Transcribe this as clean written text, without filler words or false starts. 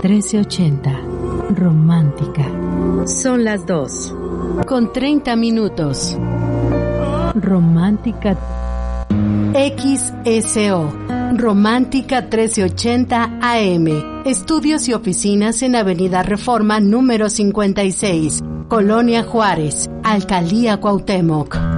1380. Romántica. Son las 2:30. Romántica XSO. Romántica 1380 AM. Estudios y oficinas en Avenida Reforma número 56, Colonia Juárez, Alcaldía Cuauhtémoc.